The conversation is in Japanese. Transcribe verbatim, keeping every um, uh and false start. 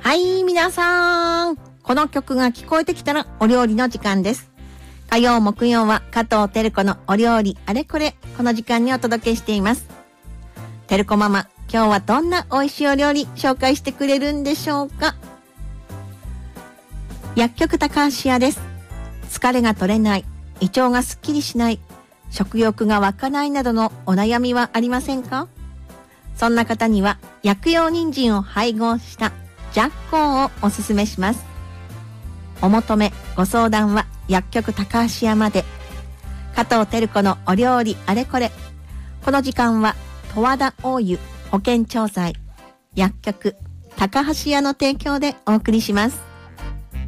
はい、皆さん。この曲が聞こえてきたらお料理の時間です。火曜、木曜は加藤照子のお料理あれこれ、この時間にお届けしています。照子ママ、今日はどんな美味しいお料理紹介してくれるんでしょうか。薬局高橋屋です。疲れが取れない、胃腸がすっきりしない、食欲が湧かないなどのお悩みはありませんか？そんな方には薬用人参を配合したジャッコーをおすすめします。お求めご相談は薬局高橋屋まで。加藤照子のお料理あれこれ。この時間は十和田大湯保健調剤薬局高橋屋の提供でお送りします。